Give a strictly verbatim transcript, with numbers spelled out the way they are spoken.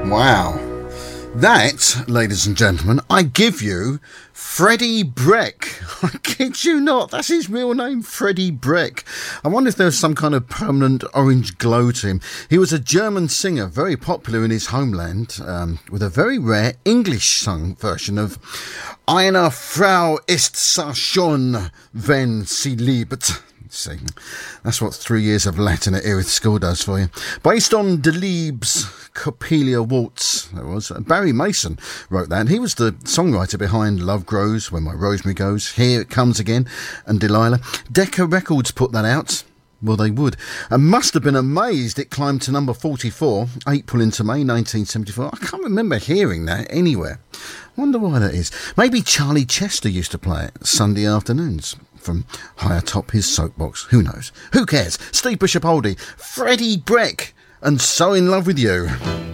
Wow. That, ladies and gentlemen, I give you Freddie Breck. I kid you not, that's his real name, Freddie Breck. I wonder if there's some kind of permanent orange glow to him. He was a German singer, very popular in his homeland, um, with a very rare English-sung version of Eine Frau ist so schön, wenn sie liebt. See, that's what three years of Latin at Erith School does for you. Based on Delibes' Coppelia Waltz, there was. Barry Mason wrote that. He was the songwriter behind Love Grows, When My Rosemary Goes, Here It Comes Again, and Delilah. Decca Records put that out. Well, they would. And must have been amazed it climbed to number forty-four, April into May nineteen seventy-four. I can't remember hearing that anywhere. Wonder why that is. Maybe Charlie Chester used to play it Sunday afternoons from high atop his soapbox. Who knows? Who cares? Steve Bishop Oldie, Freddie Breck, and So In Love With You.